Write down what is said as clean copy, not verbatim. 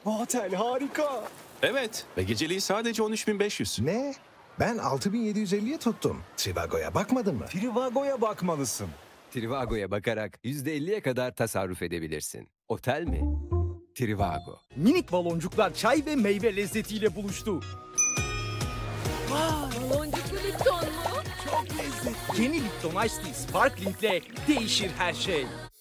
Bu otel harika. Evet ve geceliği sadece 13.500. Ne? Ben 6.750'ye tuttum. Trivago'ya bakmadın mı? Trivago'ya bakmalısın. Trivago'ya bakarak %50'ye kadar tasarruf edebilirsin. Otel mi? Trivago. Minik baloncuklar çay ve meyve lezzetiyle buluştu. Baloncuklu Lipton mu? Çok lezzetli. Yeni Lipton Ice Tea Sparkling'le değişir her şey.